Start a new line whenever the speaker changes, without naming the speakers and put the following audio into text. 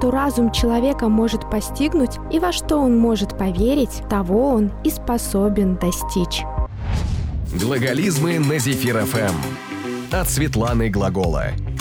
что разум человека может постигнуть и во что он может поверить, того он и способен достичь.
Глаголизмы на Зефир ФМ. От Светланы Глагола.